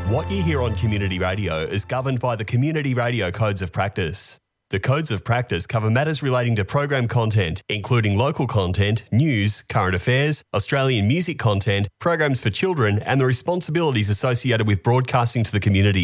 What you hear on community radio is governed by the Community Radio Codes of Practice. The Codes of Practice cover matters relating to program content, including local content, news, current affairs, Australian music content, programs for children, and the responsibilities associated with broadcasting to the community.